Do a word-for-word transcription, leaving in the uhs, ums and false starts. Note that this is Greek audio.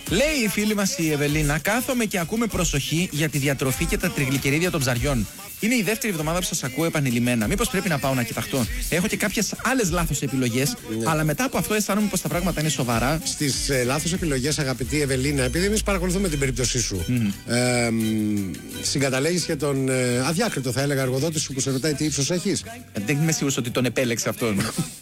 Λέει η φίλη μας η Ευελίνα, κάθομαι και ακούμε προσοχή για τη διατροφή και τα τριγλικερίδια των ψαριών. Είναι η δεύτερη εβδομάδα που σας ακούω επανειλημμένα. Μήπως πρέπει να πάω να κοιταχτώ? Έχω και κάποιες άλλες λάθος επιλογές, ναι. Αλλά μετά από αυτό αισθάνομαι πως τα πράγματα είναι σοβαρά. Στις ε, λάθος επιλογές, αγαπητή Ευελίνα, επειδή εμείς παρακολουθούμε την περίπτωσή σου, mm. ε, συγκαταλέγεις και τον ε, αδιάκριτο, θα έλεγα, εργοδότη σου που σε ρωτάει τι ύψος έχεις. Δεν είμαι σίγουρος ότι τον επέλεξε αυτόν.